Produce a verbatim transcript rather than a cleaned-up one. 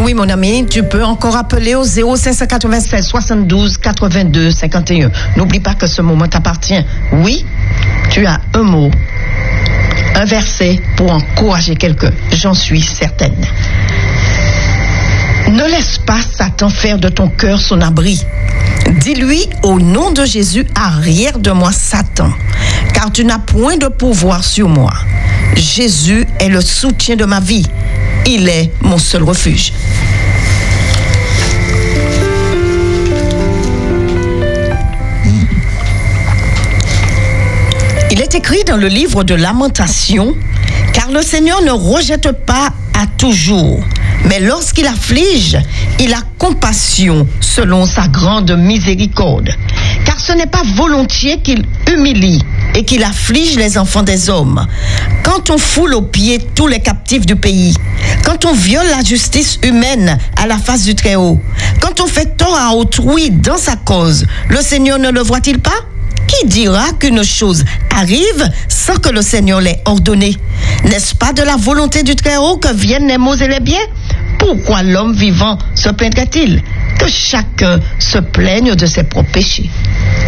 Oui, mon ami, tu peux encore appeler au zéro cinq cent quatre-vingt-seize soixante-douze quatre-vingt-deux cinquante et un. N'oublie pas que ce moment t'appartient. Oui, tu as un mot, un verset pour encourager quelqu'un. J'en suis certaine. Ne laisse pas Satan faire de ton cœur son abri. Dis-lui au nom de Jésus, arrière de moi Satan, car tu n'as point de pouvoir sur moi. Jésus est le soutien de ma vie. Il est mon seul refuge. Il est écrit dans le livre de Lamentations, car le Seigneur ne rejette pas à toujours, mais lorsqu'il afflige, il a compassion selon sa grande miséricorde. Car ce n'est pas volontiers qu'il humilie et qu'il afflige les enfants des hommes. Quand on foule aux pieds tous les captifs du pays, quand on viole la justice humaine à la face du Très-Haut, quand on fait tort à autrui dans sa cause, le Seigneur ne le voit-il pas? Qui dira qu'une chose arrive sans que le Seigneur l'ait ordonné? N'est-ce pas de la volonté du Très-Haut que viennent les maux et les biens? Pourquoi l'homme vivant se plaindrait-il? Que chacun se plaigne de ses propres péchés.